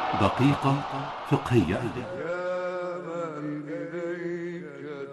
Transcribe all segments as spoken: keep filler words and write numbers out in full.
دقيقة فقهية. يا من إليك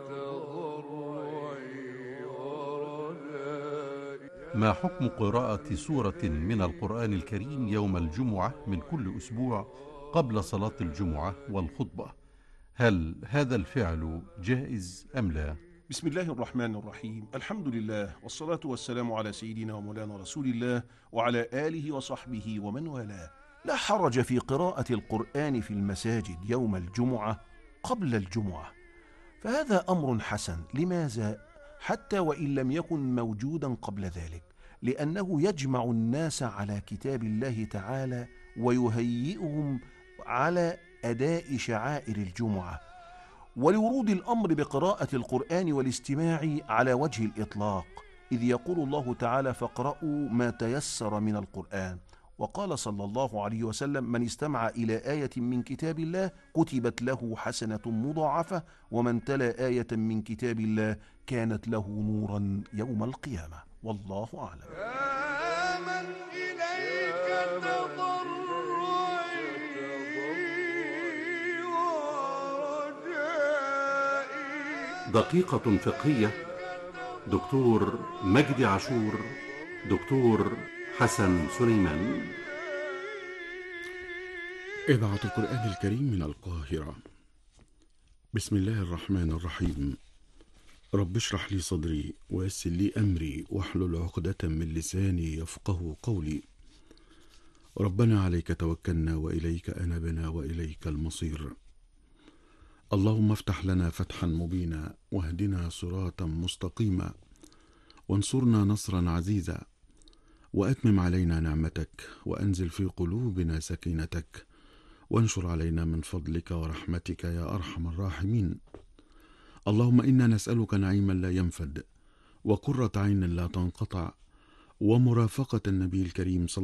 تضرعي ورجائي. ما حكم قراءة سورة من القرآن الكريم يوم الجمعة من كل أسبوع قبل صلاة الجمعة والخطبة؟ هل هذا الفعل جائز أم لا؟ بسم الله الرحمن الرحيم. الحمد لله والصلاة والسلام على سيدنا ومولانا رسول الله وعلى آله وصحبه ومن والاه. لا حرج في قراءة القرآن في المساجد يوم الجمعة قبل الجمعة، فهذا أمر حسن. لماذا؟ حتى وإن لم يكن موجودا قبل ذلك، لأنه يجمع الناس على كتاب الله تعالى ويهيئهم على أداء شعائر الجمعة، ولورود الأمر بقراءة القرآن والاستماع على وجه الإطلاق، إذ يقول الله تعالى: فاقرأوا ما تيسر من القرآن. وقال صلى الله عليه وسلم: من استمع إلى آية من كتاب الله كتبت له حسنة مضاعفة، ومن تلا آية من كتاب الله كانت له نورا يوم القيامة. والله أعلم. يا من إليك تضرعي ورجائي. دقيقة فقهية. دكتور مجدي عاشور، دكتور حسن سليمان. إذاعة القرآن الكريم من القاهرة. بسم الله الرحمن الرحيم. رب اشرح لي صدري ويسر لي أمري واحلل عقدة من لساني يفقه قولي. ربنا عليك توكلنا وإليك أنبنا وإليك المصير. اللهم افتح لنا فتحا مبينا واهدنا صراطا مستقيما وانصرنا نصرا عزيزا وأتمم علينا نعمتك وأنزل في قلوبنا سكينتك وانشر علينا من فضلك ورحمتك يا أرحم الراحمين. اللهم إنا نسألك نعيما لا ينفد وقرة عين لا تنقطع ومرافقة النبي الكريم صلى